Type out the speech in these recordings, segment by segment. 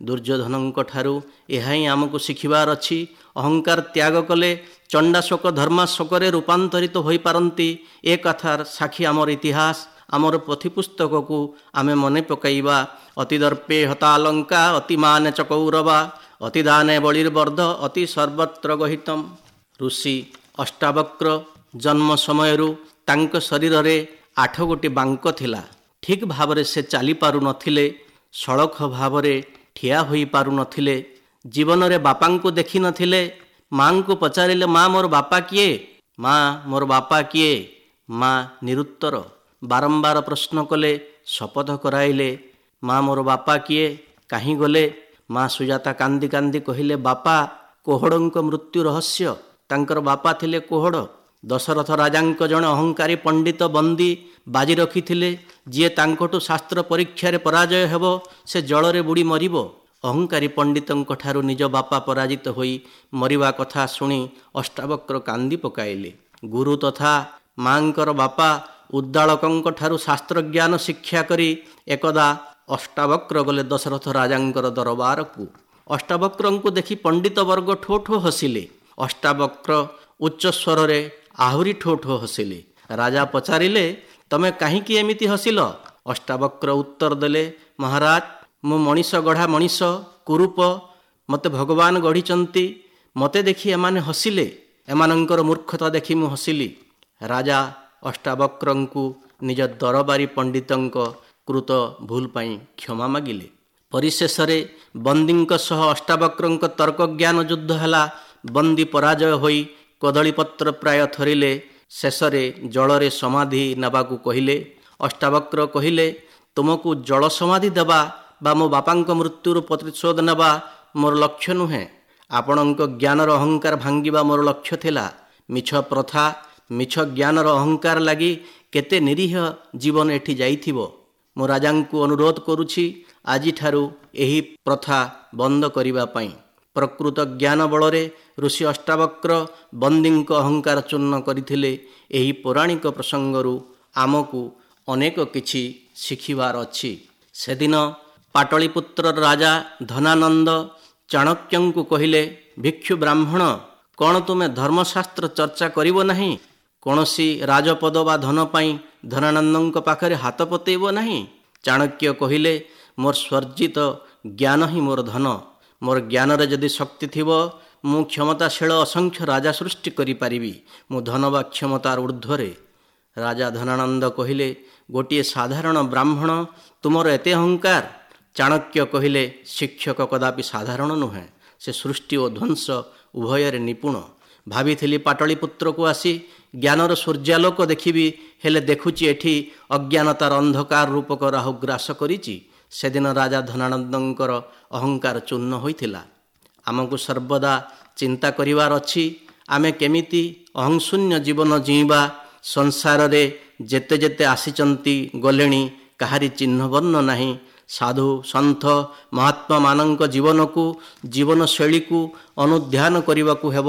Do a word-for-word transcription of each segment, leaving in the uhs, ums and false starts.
ଦୁର୍ଯ୍ୟୋଧନଙ୍କ ଠାରୁ ଏହା ହିଁ ଆମକୁ ଶିଖିବାର ଅଛି। ଅହଙ୍କାର ତ୍ୟାଗ କଲେ ଚଣ୍ଡାଶୋକ ଧର୍ମାଶୋକରେ ରୂପାନ୍ତରିତ ହୋଇପାରନ୍ତି। ଏ କଥାର ସାକ୍ଷୀ ଆମର ଇତିହାସ, ଆମର ପୋଥିପୁସ୍ତକକୁ ଆମେ ମନେ ପକାଇବା। ଅତିଦର୍ପେ ହତାଲଙ୍କା ଅତିମାନେ ଚ କୌରବା ଅତିଦାନେ ବଳିର୍ବର୍ଦ୍ଧ ଅତି ସର୍ବତ୍ର ଗହିତମ୍। ଋଷି ଅଷ୍ଟାବକ୍ର ଜନ୍ମ ସମୟରୁ ତାଙ୍କ ଶରୀରରେ ଆଠ ଗୋଟି ବାଙ୍କ ଥିଲା। ଠିକ୍ ଭାବରେ ସେ ଚାଲିପାରୁନଥିଲେ, ସଳଖ ଭାବରେ ଠିଆ ହୋଇପାରୁନଥିଲେ। ଜୀବନରେ ବାପାଙ୍କୁ ଦେଖିନଥିଲେ। ମାଙ୍କୁ ପଚାରିଲେ, ମା ମୋର ବାପା କିଏ? ମା ମୋର ବାପା କିଏ? ମା ନିରୁତ୍ତର। ବାରମ୍ବାର ପ୍ରଶ୍ନ କଲେ, ଶପଥ କରାଇଲେ, ମା ମୋର ବାପା କିଏ? କାହିଁ ଗଲେ? ମା ସୁଜାତା କାନ୍ଦି କାନ୍ଦି କହିଲେ, ବାପା କୋହଡ଼ଙ୍କ ମୃତ୍ୟୁ ରହସ୍ୟ। ତାଙ୍କର ବାପା ଥିଲେ କୋହଡ଼। ଦଶରଥ ରାଜାଙ୍କ ଜଣେ ଅହଙ୍କାରୀ ପଣ୍ଡିତ ବନ୍ଦୀ ବାଜି ରଖିଥିଲେ, ଯିଏ ତାଙ୍କଠୁ ଶାସ୍ତ୍ର ପରୀକ୍ଷାରେ ପରାଜୟ ହେବ ସେ ଜଳରେ ବୁଡ଼ି ମରିବ। ଅହଙ୍କାରୀ ପଣ୍ଡିତଙ୍କ ଠାରୁ ନିଜ ବାପା ପରାଜିତ ହୋଇ ମରିବା କଥା ଶୁଣି ଅଷ୍ଟାବକ୍ର କାନ୍ଦି ପକାଇଲେ। ଗୁରୁ ତଥା ମାଙ୍କର ବାପା ଉଦ୍ଦାଳକଙ୍କ ଠାରୁ ଶାସ୍ତ୍ରଜ୍ଞାନ ଶିକ୍ଷା କରି ଏକଦା ଅଷ୍ଟାବକ୍ର ଗଲେ ଦଶରଥ ରାଜାଙ୍କର ଦରବାରକୁ। ଅଷ୍ଟାବକ୍ରଙ୍କୁ ଦେଖି ପଣ୍ଡିତ ବର୍ଗ ଠୋ ଠୋ ହସିଲେ। ଅଷ୍ଟାବକ୍ର ଉଚ୍ଚ ସ୍ୱରରେ ଆହୁରି ଠୋ ଠୋ ହସିଲେ। ରାଜା ପଚାରିଲେ, ତମେ କାହିଁକି ଏମିତି ହସିଲ? ଅଷ୍ଟାବକ୍ର ଉତ୍ତର ଦେଲେ, ମହାରାଜ ମୁଁ ମଣିଷ ଗଢ଼ା ମଣିଷ, କୁରୂପ। ମୋତେ ଭଗବାନ ଗଢ଼ିଛନ୍ତି। ମୋତେ ଦେଖି ଏମାନେ ହସିଲେ। ଏମାନଙ୍କର ମୂର୍ଖତା ଦେଖି ମୁଁ ହସିଲି। ରାଜା ଅଷ୍ଟାବକ୍ରଙ୍କୁ ନିଜ ଦରବାରୀ ପଣ୍ଡିତଙ୍କ କୃତ ଭୁଲ ପାଇଁ କ୍ଷମା ମାଗିଲେ। ପରିଶେଷରେ ବନ୍ଦୀଙ୍କ ସହ ଅଷ୍ଟାବକ୍ରଙ୍କ ତର୍କଜ୍ଞାନ ଯୁଦ୍ଧ ହେଲା। ବନ୍ଦୀ ପରାଜୟ ହୋଇ କଦଳୀପତ୍ର ପ୍ରାୟ ଥରିଲେ। ଶେଷରେ ଜଳରେ ସମାଧି ନେବାକୁ କହିଲେ। ଅଷ୍ଟାବକ୍ର କହିଲେ, ତୁମକୁ ଜଳ ସମାଧି ଦେବା ବା ମୋ ବାପାଙ୍କ ମୃତ୍ୟୁର ପ୍ରତିଶୋଧ ନେବା ମୋର ଲକ୍ଷ୍ୟ ନୁହେଁ। ଆପଣଙ୍କ ଜ୍ଞାନର ଅହଙ୍କାର ଭାଙ୍ଗିବା ମୋର ଲକ୍ଷ୍ୟ ଥିଲା। ମିଛ ପ୍ରଥା, ମିଛ ଜ୍ଞାନର ଅହଙ୍କାର ଲାଗି କେତେ ନିରୀହ ଜୀବନ ଏଠି ଯାଇଥିବ। ମୁଁ ରାଜାଙ୍କୁ ଅନୁରୋଧ କରୁଛି ଆଜିଠାରୁ ଏହି ପ୍ରଥା ବନ୍ଦ କରିବା ପାଇଁ। ପ୍ରକୃତ ଜ୍ଞାନ ବଳରେ ଋଷି ଅଷ୍ଟାବକ୍ର ବନ୍ଦୀଙ୍କ ଅହଙ୍କାର ଚୂର୍ଣ୍ଣ କରିଥିଲେ। ଏହି ପୌରାଣିକ ପ୍ରସଙ୍ଗରୁ ଆମକୁ ଅନେକ କିଛି ଶିଖିବାର ଅଛି। ସେଦିନ ପାଟଳିପୁତ୍ରର ରାଜା ଧନାନନ୍ଦ ଚାଣକ୍ୟଙ୍କୁ କହିଲେ, ଭିକ୍ଷୁ ବ୍ରାହ୍ମଣ, କ'ଣ ତୁମେ ଧର୍ମଶାସ୍ତ୍ର ଚର୍ଚ୍ଚା କରିବ ନାହିଁ? କୌଣସି ରାଜପଦ ବା ଧନ ପାଇଁ ଧନାନନ୍ଦଙ୍କ ପାଖରେ ହାତ ପତେଇବ ନାହିଁ? ଚାଣକ୍ୟ କହିଲେ, ମୋର ସ୍ୱର୍ଜିତ ଜ୍ଞାନ ହିଁ ମୋର ଧନ। ମୋର ଜ୍ଞାନରେ ଯଦି ଶକ୍ତି ଥିବ ମୁଁ କ୍ଷମତାଶୀଳ ଅସଂଖ୍ୟ ରାଜା ସୃଷ୍ଟି କରିପାରିବି। ମୁଁ ଧନ ବା କ୍ଷମତାର ଊର୍ଦ୍ଧ୍ୱରେ। ରାଜା ଧନାନନ୍ଦ କହିଲେ, ଗୋଟିଏ ସାଧାରଣ ବ୍ରାହ୍ମଣ, ତୁମର ଏତେ ଅହଙ୍କାର? ଚାଣକ୍ୟ କହିଲେ, ଶିକ୍ଷକ କଦାପି ସାଧାରଣ ନୁହେଁ। ସେ ସୃଷ୍ଟି ଓ ଧ୍ୱଂସ ଉଭୟରେ ନିପୁଣ। ଭାବିଥିଲି ପାଟଳିପୁତ୍ରକୁ ଆସି ଜ୍ଞାନର ସୂର୍ଯ୍ୟାଲୋକ ଦେଖିବି, ହେଲେ ଦେଖୁଛି ଏଠି ଅଜ୍ଞାନତାର ଅନ୍ଧକାର ରୂପକ ରାହୁ ଗ୍ରାସ କରିଛି। ସେଦିନ ରାଜା ଧନାନନ୍ଦଙ୍କର ଅହଙ୍କାର ଚୂର୍ଣ୍ଣ ହୋଇଥିଲା। ଆମକୁ ସର୍ବଦା ଚିନ୍ତା କରିବାର ଅଛି, ଆମେ କେମିତି ଅହଂଶୂନ୍ୟ ଜୀବନ ଜୀଇବା। ସଂସାରରେ ଯେତେ ଯେତେ ଆସିଛନ୍ତି ଗଲେଣି, କାହାରି ଚିହ୍ନବର୍ଣ୍ଣ ନାହିଁ। ସାଧୁ ସନ୍ଥ ମହାତ୍ମାମାନଙ୍କ ଜୀବନକୁ, ଜୀବନଶୈଳୀକୁ ଅନୁଧ୍ୟାନ କରିବାକୁ ହେବ।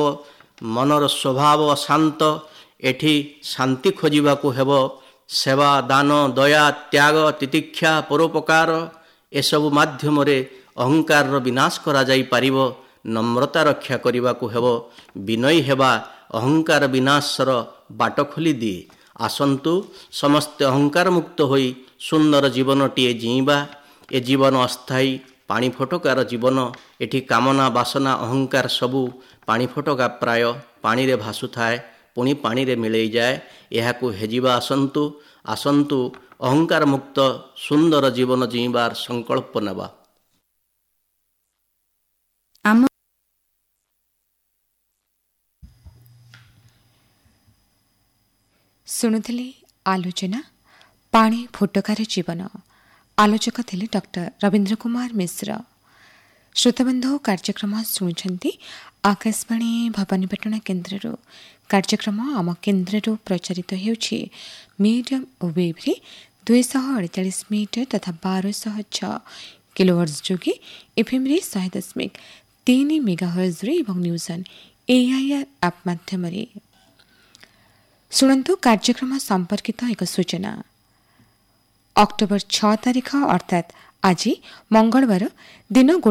ମନର ସ୍ୱଭାବ ଅଶାନ୍ତ, ଏଠି ଶାନ୍ତି ଖୋଜିବାକୁ ହେବ। ସେବା, ଦାନ, ଦୟା, ତ୍ୟାଗ, ତିତିକ୍ଷା, ପରୋପକାର ଏସବୁ ମାଧ୍ୟମରେ ଅହଙ୍କାରର ବିନାଶ କରାଯାଇପାରିବ। ନମ୍ରତା ରକ୍ଷା କରିବାକୁ ହେବ। ବିନୟୀ ହେବା ଅହଙ୍କାର ବିନାଶର ବାଟ ଖୋଲିଦିଏ। ଆସନ୍ତୁ ସମସ୍ତେ ଅହଙ୍କାର ମୁକ୍ତ ହୋଇ ସୁନ୍ଦର ଜୀବନଟିଏ ଜୀଇବା। ଏ ଜୀବନ ଅସ୍ଥାୟୀ, ପାଣି ଫୋଟକାର ଜୀବନ। ଏଠି କାମନା, ବାସନା, ଅହଙ୍କାର ସବୁ ପାଣି ଫୋଟକା ପ୍ରାୟ ପାଣିରେ ଭାସୁଥାଏ, ପୁଣି ପାଣିରେ ମିଳେଇଯାଏ। ଏହାକୁ ହେଜିବା ଆସନ୍ତୁ। ଆସନ୍ତୁ ଅହଙ୍କାର ମୁକ୍ତ ସୁନ୍ଦର ଜୀବନ ଜୀଇବାର ସଂକଳ୍ପ ନେବା। ଶୁଣୁଥିଲେ ଆଲୋଚନା ପାଣି ଫୋଟକାର ଜୀବନ। ଆଲୋଚକ ଥିଲେ ଡକ୍ଟର ରବୀନ୍ଦ୍ର କୁମାର ମିଶ୍ର। ଶ୍ରୋତବନ୍ଧୁ, କାର୍ଯ୍ୟକ୍ରମ ଶୁଣୁଛନ୍ତି ଆକାଶବାଣୀ ଭବାନୀପାଟଣା କେନ୍ଦ୍ରରୁ। କାର୍ଯ୍ୟକ୍ରମ ଆମ କେନ୍ଦ୍ରରୁ ପ୍ରଚାରିତ ହେଉଛି ମିଡିୟମ୍ ୱେଭ୍ରେ ଦୁଇଶହ ଅଡ଼ଚାଳିଶ ମିଟର ତଥା ବାରଶହ ଛଅ କିଲୋହର୍ଜ ଯୋଗେ, ଏଫ୍ଏମ୍ରେ ଶହେ ଦଶମିକ ତିନି ମେଗାହର୍ଜରେ ଏବଂ ନ୍ୟୁଜ୍ ଅନ୍ ଏଆଇଆର୍ ଆପ୍ ମାଧ୍ୟମରେ। ଶୁଣନ୍ତୁ କାର୍ଯ୍ୟକ୍ରମ ସମ୍ପର୍କିତ ଏକ ସୂଚନା। ଅକ୍ଟୋବର ଛଅ ତାରିଖ ଅର୍ଥାତ୍ ଆଜି ମଙ୍ଗଳବାର ଦିନ